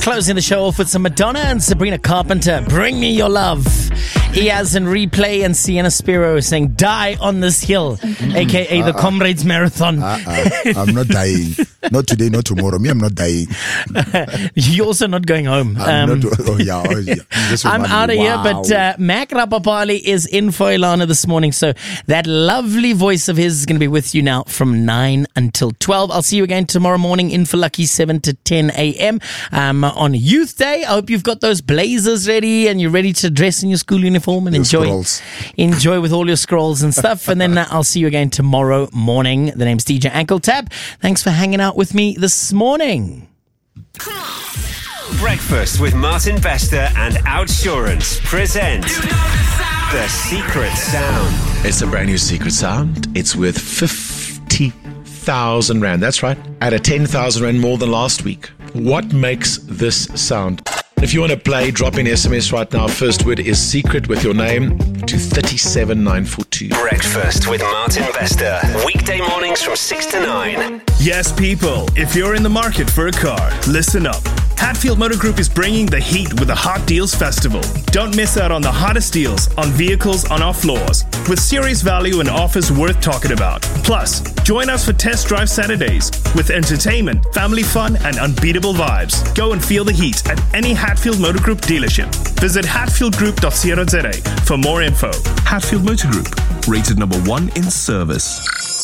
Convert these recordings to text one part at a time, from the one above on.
Closing the show off with some Madonna and Sabrina Carpenter. Bring me your love. Iaz and Replay and Sienna Spiro saying Die on This Hill, aka the Comrades Marathon. I'm not dying. Not today, not tomorrow. Me, I'm not dying. You're also not going home. I'm out of here, but Mac Rapapali is in for Ilana this morning, so that lovely voice of his is going to be with you now from 9 until 12. I'll see you again tomorrow morning in for Lucky 7 to 10 a.m. On Youth Day. I hope you've got those blazers ready and you're ready to dress in your school uniform and enjoy with all your scrolls and stuff. And then I'll see you again tomorrow morning. The name's DJ Ankle Tab. Thanks for hanging out with me this morning. Breakfast with Martin Bester and Outsurance present The Secret Sound. It's a brand new secret sound. It's worth 50,000 Rand. That's right. At a 10,000 Rand more than last week. What makes this sound? If you want to play, drop in SMS right now. First word is secret with your name to 37942. Breakfast with Martin Bester. Weekday mornings from 6 to 9. Yes, people, if you're in the market for a car, listen up. Hatfield Motor Group is bringing the heat with the Hot Deals Festival. Don't miss out on the hottest deals on vehicles on our floors, with serious value and offers worth talking about. Plus, join us for Test Drive Saturdays with entertainment, family fun, and unbeatable vibes. Go and feel the heat at any Hatfield Motor Group dealership. Visit hatfieldgroup.co.za for more info. Hatfield Motor Group, rated number 1 in service.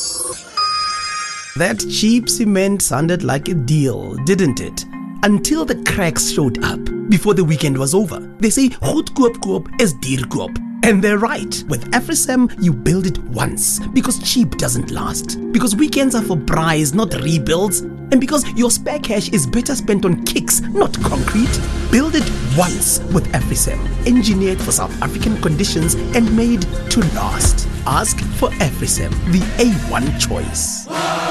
That cheap cement sounded like a deal, didn't it? Until the cracks showed up before the weekend was over. They say goed koop is duur koop. And they're right. With AfriSam, you build it once because cheap doesn't last. Because weekends are for braais, not rebuilds. And because your spare cash is better spent on kicks, not concrete. Build it once with AfriSam. Engineered for South African conditions and made to last. Ask for AfriSam, the A1 choice.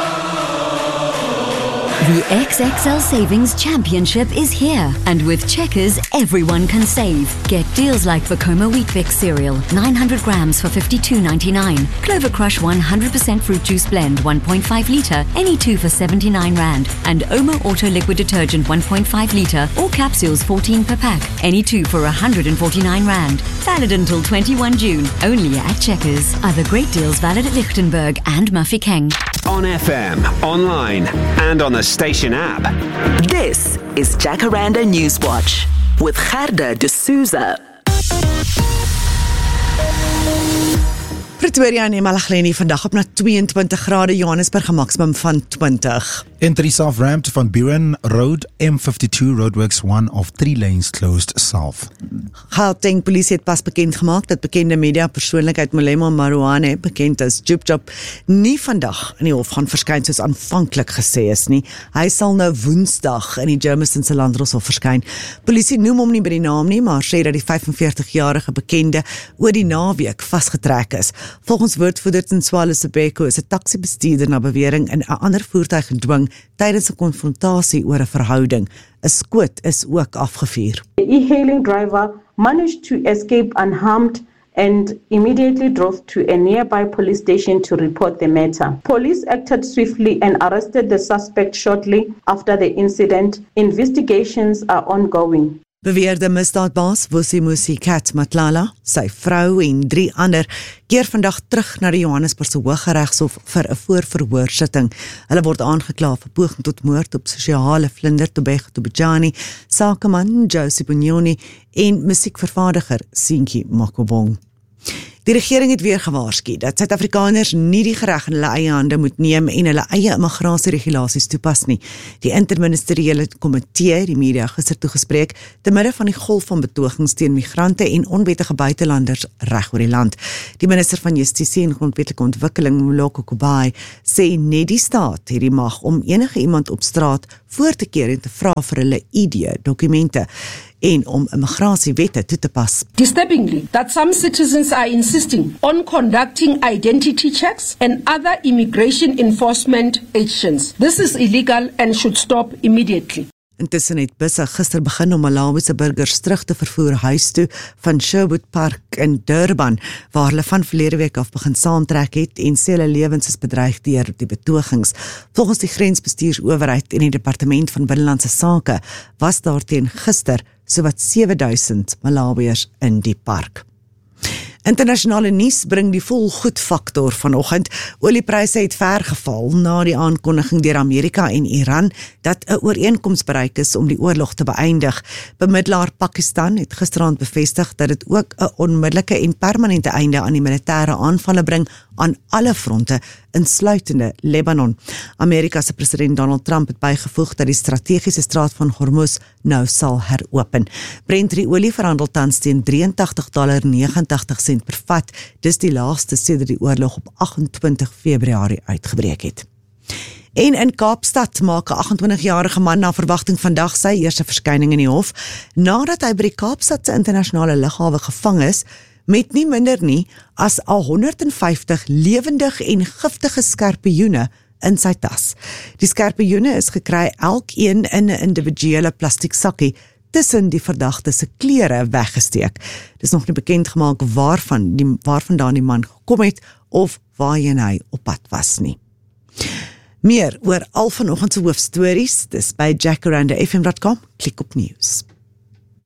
The XXL Savings Championship is here, and with Checkers, everyone can save. Get deals like Vekoma Wheat Bix cereal, 900 grams for $52.99. Clover Crush 100% fruit juice blend, 1.5 litre, any 2 for 79 Rand. And Omo Auto Liquid Detergent, 1.5 litre, all capsules 14 per pack, any 2 for 149 Rand. Valid until 21 June, only at Checkers. Other great deals valid at Lichtenberg and Mafeking. On FM, online, and on the station app. This is Jacaranda Newswatch with Gerda de Souza. Pretoria en Emalaghleni vandag op na 22 grade, Johannesburg 'n maksimum van 20. Enter the south ramp to Van Buren Road, M52 roadworks, 1 of 3 lanes closed south. Gauteng polisie het pas bekend gemaak dat bekende media persoonlikheid Molemo Marouane, bekend as Joop Joop, nie vandag in die hof gaan verskyn soos aanvanklik gesê is nie. Hy sal nou Woensdag in die Germiston se Landdroshof verskyn. Polisie noem hom nie by die naam nie, maar sê dat die 45-jarige bekende oor die naweek vasgetrek is. Volgens woordvoerder Tswala Sebeko is 'n taksibestuurder na bewering in 'n ander voertuig gedwing tydens 'n konfrontasie oor 'n verhouding. 'n Skoot is ook afgevuur. The e-hailing driver managed to escape unharmed and immediately drove to a nearby police station to report the matter. Police acted swiftly and arrested the suspect shortly after the incident. Investigations are ongoing. Beweerde misdaadbaas Wusimusi Kat Matlala, sy vrou en 3 ander keer vandag terug na die Johannesburgse Hooggeregshof vir 'n voorverhoorsitting. Hulle word aangekla vir poging tot moord op sosiale vlinder Tobego Tobejani, sakeman Josie Bunyoni en musiekvervaardiger Sinki Makobong. Die regering het weer gewaarsku dat Suid-Afrikaners nie die gereg in hulle eie hande moet neem en hulle eie immigrasieregulasies toepas nie. Die interministeriële komitee, die media gister toegespreek, te midde van die golf van betogings teen migrante en onwettige buitelanders reg oor die land. Die minister van Justisie en Grondwetlike Ontwikkeling, Moloko Kubai, sê net die staat het die mag om enige iemand op straat voor te keer en te vra vir hulle ID-dokumente en om immigrasiewette toe te pas. Disturbingly, that some citizens are insisting on conducting identity checks and other immigration enforcement actions. This is illegal and should stop immediately. Intussen het busse gister begin om Malawiese burgers terug te vervoer huis toe van Sherwood Park in Durban, waar hulle van verlede week af begin saamtrek het en sê hulle lewens is bedreig deur die betogings. Volgens die grensbestuursowerheid en die departement van binnelandse sake was daar teen gister sowat 7000 Malawiërs in die park. Internasionale nuus bring die volgoed faktor vanoggend. Oliepryse het ver geval na die aankondiging deur Amerika en Iran dat 'n ooreenkoms bereik is om die oorlog te beëindig. Bemiddelaar Pakistan het gisteraand bevestig dat dit ook 'n onmiddellike en permanente einde aan die militêre aanvalle bring aan alle fronte, insluitende Lebanon. Amerika se president Donald Trump het bygevoeg dat die strategiese straat van Hormuz nou sal heropen. Brent-olie verhandel tans teen $83.89 per vat, dis die laagste sedert die oorlog op 28 Februarie uitgebreek het. En in Kaapstad maak 'n 28-jarige man na verwagting vandag sy eerste verskyning in die hof, nadat hy by die Kaapstadse internasionale lughawe gevang is, met nie minder nie as 150 lewendig en giftige skorpioene in sy tas. Die skorpioene is gekry elkeen in 'n individuele plastiek sakkie tussen die verdagte se klere weggesteek. Dit is nog nie bekend gemaak waarvandaan die man gekom het of waarheen hy op pad was nie. Meer oor al vanoggend se hoofstories, dis by jackarandafm.com, klik op nuus.